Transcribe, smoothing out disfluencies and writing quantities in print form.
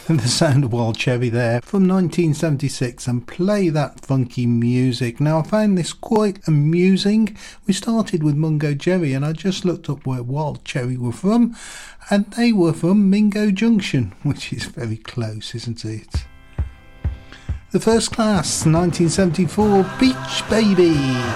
The sound of Wild Cherry there from 1976, and play that funky music. Now I found this quite amusing. We started with Mungo Jerry and I just looked up where Wild Cherry were from, and they were from Mingo Junction, which is very close, isn't it? The First Class, 1974, Beach Baby.